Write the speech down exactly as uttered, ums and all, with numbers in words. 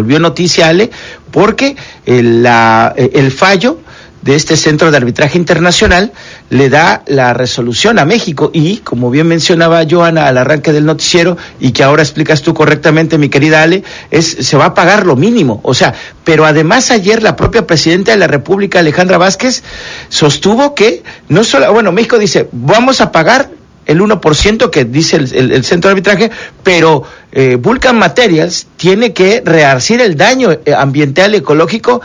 volvió noticia, Ale, porque el, la, el fallo de este Centro de Arbitraje Internacional le da la resolución a México y, como bien mencionaba Joana al arranque del noticiero y que ahora explicas tú correctamente, mi querida Ale, es se va a pagar lo mínimo, o sea, pero además ayer la propia presidenta de la República, Alejandra Vázquez, sostuvo que no solo, bueno, México dice, vamos a pagar el uno por ciento que dice el, el, el centro de arbitraje, pero eh, Vulcan Materials tiene que resarcir el daño ambiental y ecológico